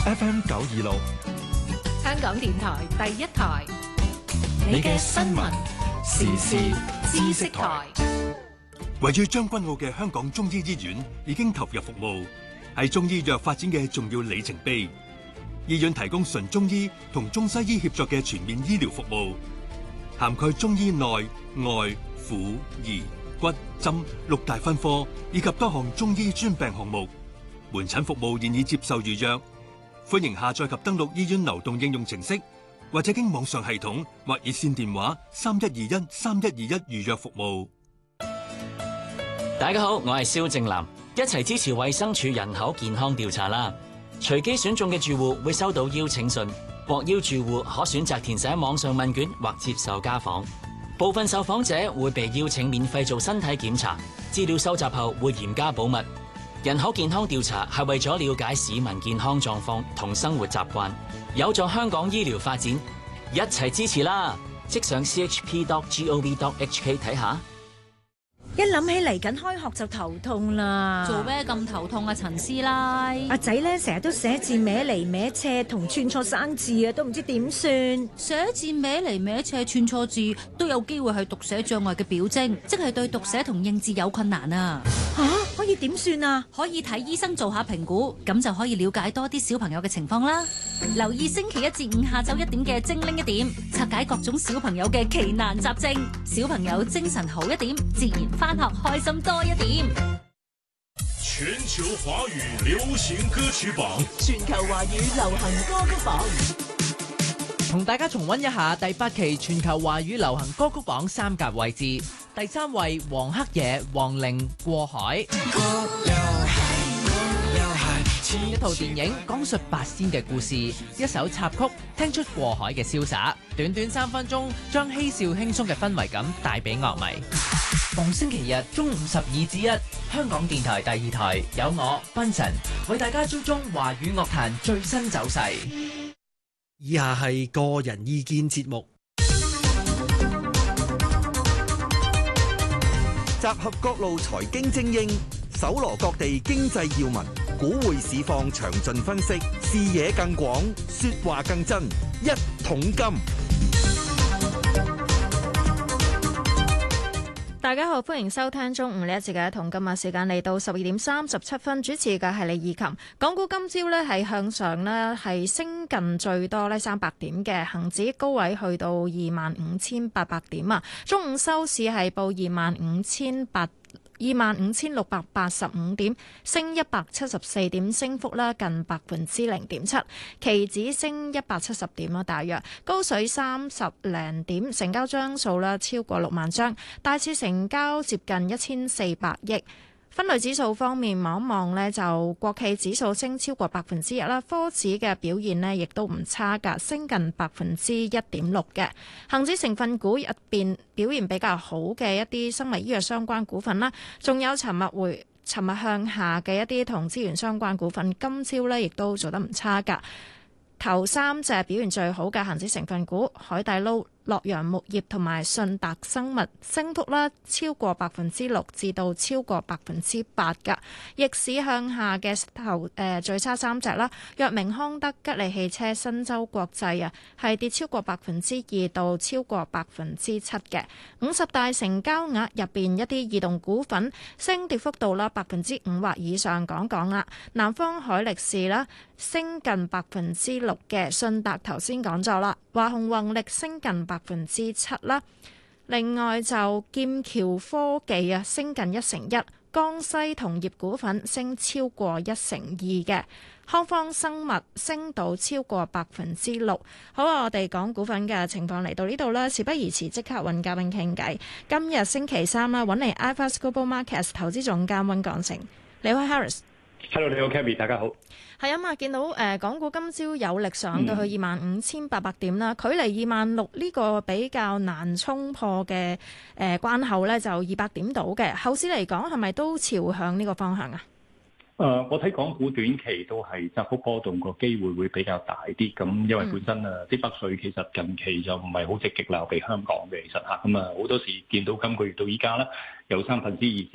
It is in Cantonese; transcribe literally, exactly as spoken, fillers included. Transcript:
F M 九二六， 香港電台第一台， 你嘅新聞時事知識台。 位於將軍澳嘅香港中醫醫院已經投入服務，係中醫藥發展嘅重要里程碑。醫院提供純中醫同中西醫協作嘅全面醫療服務，涵蓋中醫內外婦兒骨針六大分科，以及多項中醫專病項目。門診服務現已接受預約，歡迎下載及登錄醫院流動應用程式，或者經網上系統或熱線電話三一二一三一二一預約服務。 大家好，我係蕭正楠，一齊支持衛生署人口健康調查啦！隨機選中嘅住戶會收到邀請信，獲邀住戶可選擇填寫網上問卷或接受家訪。部分受訪者會被邀請免費做身體檢查，資料收集後會嚴加保密。人口健康調查係為咗了解市民健康狀況同生活習慣，有助香港醫療發展，一齊支持啦！即上 c h p dot gov dot h k 睇下。 一諗起嚟緊開學就頭痛啦。 做咩咁頭痛啊，陳師奶？ 阿仔咧成日都寫字歪嚟歪斜同串錯生字啊，都唔知點算。 寫字歪嚟歪斜串錯字都有機會係讀寫障礙嘅表徵，即係對讀寫同認字有困難啊。 吓、啊，可以點算啊？ 可以睇醫生做下評估，咁就可以了解多啲小朋友嘅情況啦。留意星期一至五下晝一點嘅精靈一點，拆解各種小朋友嘅奇難雜症，小朋友精神好一點，自然翻學開心多一點。 全球華語流行歌曲榜， 全球華語流行歌曲榜， 同大家重溫一下第八期全球華語流行歌曲榜三甲位置。第三位黃黑野、黃玲過海。一套電影講述八仙嘅故事，一首插曲聽出過海嘅瀟灑，短短三分鐘將嬉笑輕鬆嘅氛圍感帶俾樂迷。逢星期日中午十二至一，香港電台第二台有我賓神為大家追蹤華語樂壇最新走勢。 以下係個人意見節目， 集合各路財經精英，搜羅各地經濟要聞，股匯市況詳盡分析，視野更廣，說話更真，一桶金。 大家好，歡迎收聽中午呢一節嘅同今日時間嚟到十二點三十七分，主持嘅係李以琴。港股今朝呢係向上呢係升近最多呢三百點嘅，恒指高位去到二萬五千八百點啊，中午收市係報二萬五千八。二萬五千六百八十五點，升一百七十四點，升幅啦近百分之零點七。期指升一百七十點啦，大約高水三十零點，成交張數啦超過六萬張，大市成交接近一千四百億。分類指數方面，望一望呢就國企指數升超過百分之一啦，科指嘅表現呢亦都唔差㗎，升近百分之一點六嘅。恒指成分股入邊表現比較好嘅一啲生物醫藥相關股份啦，仲有尋日回尋日向下嘅一啲同資源相關股份，今朝呢亦都做得唔差㗎。頭三隻表現最好嘅恒指成分股，海底撈、洛陽木業同埋信達生物，升幅啦超過百分之六至到超過百分之八㗎。逆市向下嘅頭誒最差三隻啦，藥明康德、吉利汽車、新洲國際啊，係跌超過百分之二到超過百分之七嘅。五十大成交額入邊一啲異動股份升跌幅度啦百分之五或以上，講講啦。南方海力士啦升近百分之六嘅，信達頭先講咗啦，華虹宏力升近百分之七啦。另外就劍橋科技啊升近一成一，江西同業股份升超過一成二嘅，康方生物升到超過百分之六。好啊，我哋講股份嘅情況嚟到呢度啦，事不宜遲，即刻揾嘉賓傾偈。今日星期三啦，揾嚟 iFAST Global Markets 投資總監溫鋼城，你好 Harris。Hello， 你好 Kevin， 大家好。 係啊嘛，見到誒、呃、港股今朝有力上到去二萬五千八百點啦，嗯、距離二萬六呢個比較難衝破嘅誒、呃、關口咧，就二百點到嘅。後市嚟講係咪都朝向呢個方向啊？ 誒、呃，我睇港股短期都係窄幅波動，個機會會比較大啲。咁因為本身啊，啲、嗯、北水其實近期就唔係好積極流嚟香港嘅，其實嚇咁啊，好多時見到今個月到依家咧，有三分之二。